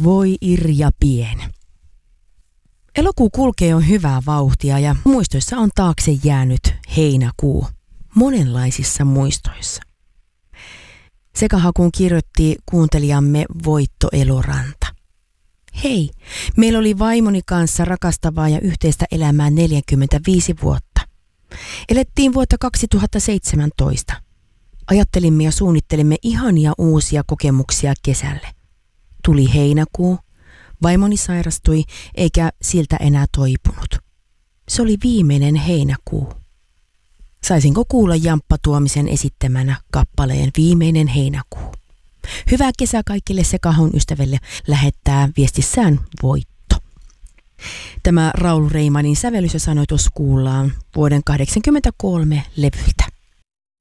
Voi Irja Pien. Elokuu kulkee on hyvää vauhtia ja muistoissa on taakse jäänyt heinäkuu. Monenlaisissa muistoissa. Sekahakuun kirjoitti kuuntelijamme Voitto Eloranta. Hei, meillä oli vaimoni kanssa rakastavaa ja yhteistä elämää 45 vuotta. Elettiin vuotta 2017. Ajattelimme ja suunnittelimme ihania uusia kokemuksia kesälle. Tuli heinäkuu, vaimoni sairastui eikä siltä enää toipunut. Se oli viimeinen heinäkuu. Saisinko kuulla Jamppa Tuomisen esittämänä kappaleen Viimeinen heinäkuu? Hyvää kesää kaikille Sekahon ystäville, lähettää viestissään Voitto. Tämä Raul Reimanin sävellys ja sanoitus kuullaan vuoden 1983 levyltä.